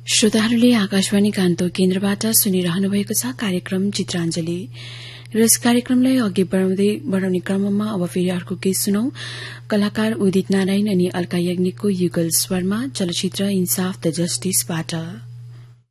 श्रोताहरूले आकाशवाणी गान्तोक केन्द्रबाट सुनिरहनु भएको छ कार्यक्रम चित्राञ्जली र यस कार्यक्रमलाई अघि बढ़ाउने क्रममा अब फेरि अर्को गीत सुनौ। कलाकार उदित नारायण अनि अलका याग्निकको युगल स्वरमा चलचित्र इन्साफ द जस्टिसबाट।